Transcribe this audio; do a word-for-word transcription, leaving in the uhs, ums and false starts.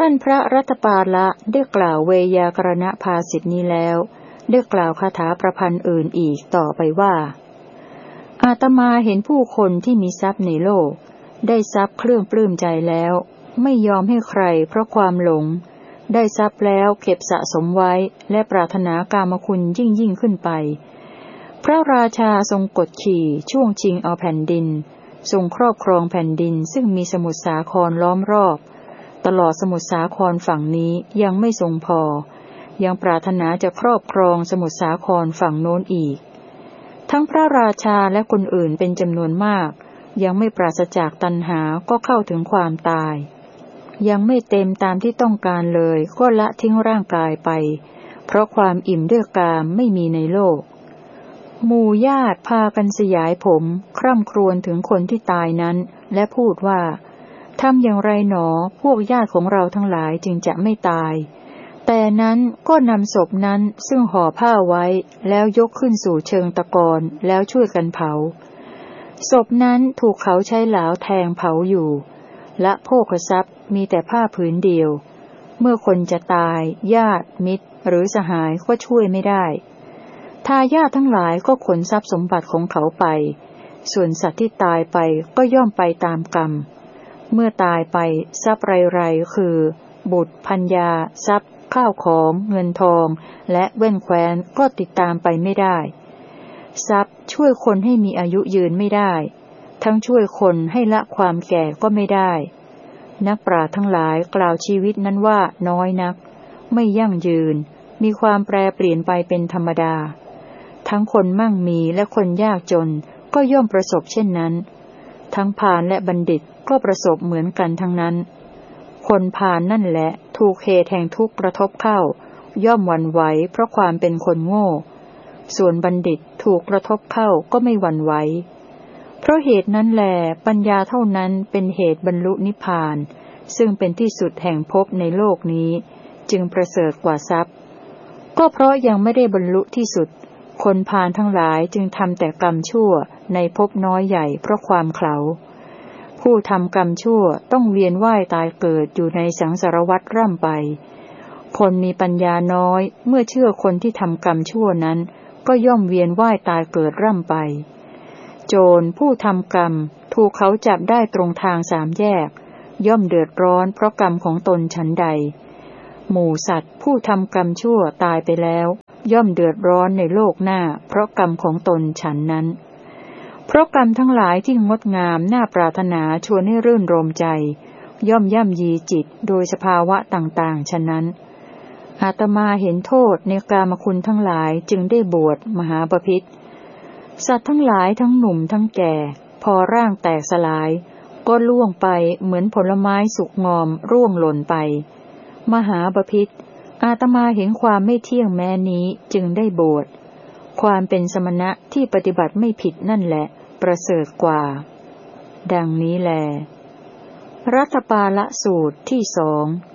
รั่นพระรัตปาละได้กล่าวเวยากรณภาสิทธินี้แล้วได้กล่าวคาถาประพันธ์อื่นอีกต่อไปว่าอาตมาเห็นผู้คนที่มีทรัพย์ในโลกได้ทรัพย์เครื่องปลื้มใจแล้วไม่ยอมให้ใครเพราะความหลงได้ทรัพย์แล้วเก็บสะสมไว้และปรารถนากามคุณยิ่งยิ่งขึ้นไปพระราชาทรงกดขี่ช่วงชิงเอาแผ่นดินทรงครอบครองแผ่นดินซึ่งมีสมุทรสาครล้อมรอบตลอดสมุทรสาครฝั่งนี้ยังไม่ทรงพอยังปรารถนาจะครอบครองสมุทรสาครฝั่งโน้นอีกทั้งพระราชาและคนอื่นเป็นจำนวนมากยังไม่ปราศจากตัณหาก็เข้าถึงความตายยังไม่เต็มตามที่ต้องการเลยก็ละทิ้งร่างกายไปเพราะความอิ่มด้วยกามไม่มีในโลกหมู่ญาติพากันสยายผมคร่ำครวญถึงคนที่ตายนั้นและพูดว่าทำอย่างไรหนอพวกญาติของเราทั้งหลายจึงจะไม่ตายแต่นั้นก็นำศพนั้นซึ่งห่อผ้าไว้แล้วยกขึ้นสู่เชิงตะกอนแล้วช่วยกันเผาศพนั้นถูกเขาใช้หลาวแทงเผาอยู่และโภคทรัพย์มีแต่ผ้าผืนเดียวเมื่อคนจะตายญาติมิตรหรือสหายก็ช่วยไม่ได้ทายาททั้งหลายก็ขนทรัพย์สมบัติของเขาไปส่วนสัตว์ที่ตายไปก็ย่อมไปตามกรรมเมื่อตายไปทรัพย์ไรๆคือบุตรภรรยาทรัพย์ข้าวของเงินทองและแว่นแคว้นก็ติดตามไปไม่ได้ทรัพย์ช่วยคนให้มีอายุยืนไม่ได้ทั้งช่วยคนให้ละความแก่ก็ไม่ได้นักปราชญ์ทั้งหลายกล่าวชีวิตนั้นว่าน้อยนักไม่ยั่งยืนมีความแปรเปลี่ยนไปเป็นธรรมดาทั้งคนมั่งมีและคนยากจนก็ย่อมประสบเช่นนั้นทั้งพาลและบัณฑิตก็ประสบเหมือนกันทั้งนั้นคนพาลนั่นแหละถูกเหตุแห่งทุกข์กระทบเข้าย่อมหวั่นไหวเพราะความเป็นคนโง่ส่วนบัณฑิตถูกกระทบเข้าก็ไม่หวั่นไหวเพราะเหตุนั้นแลปัญญาเท่านั้นเป็นเหตุบรรลุนิพพานซึ่งเป็นที่สุดแห่งภพในโลกนี้จึงประเสริฐกว่าทรัพย์ก็เพราะยังไม่ได้บรรลุที่สุดคนพาลทั้งหลายจึงทำแต่กรรมชั่วในภพน้อยใหญ่เพราะความเขลาผู้ทำกรรมชั่วต้องเวียนว่ายตายเกิดอยู่ในสังสารวัฏร่ำไปคนมีปัญญาน้อยเมื่อเชื่อคนที่ทำกรรมชั่วนั้นก็ย่อมเวียนว่ายตายเกิดร่ำไปโจรผู้ทำกรรมถูกเขาจับได้ตรงทางสามแยกย่อมเดือดร้อนเพราะกรรมของตนฉันใดหมู่สัตว์ผู้ทำกรรมชั่วตายไปแล้วย่อมเดือดร้อนในโลกหน้าเพราะกรรมของตนฉันนั้นเพราะกรรมทั้งหลายที่งดงามน่าปรารถนาชวนให้รื่นรมใจย่อมย่ำยีจิตโดยสภาวะต่างๆฉะนั้นอาตมาเห็นโทษในกามคุณทั้งหลายจึงได้บวชมหาบพิตรสัตว์ทั้งหลายทั้งหนุ่มทั้งแก่พอร่างแตกสลายก็ล่วงไปเหมือนผลไม้สุกงอมร่วงหล่นไปมหาบพิตรอาตมาเห็นความไม่เที่ยงแม้นี้จึงได้บวชความเป็นสมณะที่ปฏิบัติไม่ผิดนั่นแหละประเสริฐกว่าดังนี้แลรัตปาละสูตรที่สอง